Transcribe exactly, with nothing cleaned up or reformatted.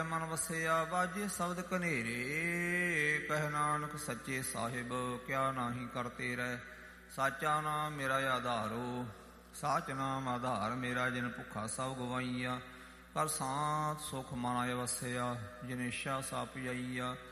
ਮਨ ਵਸਿਆ ਵਾਜੇ ਸ਼ਬਦ ਕਨੇਰੇ, ਕਹਿ ਨਾਨਕ ਸੱਚੇ ਸਾਹਿਬ ਕਿਆ ਨਾਹੀ ਕਰਤੇ ਰਹਿ। ਸਾਚਾ ਨਾਮ ਮੇਰਾ ਆਧਾਰੋ, ਸਾਚ ਨਾਮ ਆਧਾਰ ਮੇਰਾ, ਜਿਨ ਭੁੱਖਾ ਸਭ ਗਵਾਈਆ। ਕਰ ਸਾਂਤ ਸੁਖ ਮਨ ਵਸਿਆ, ਜਿਨ ਇੱਛਾ ਸਾ ਪਜਾਈਆ।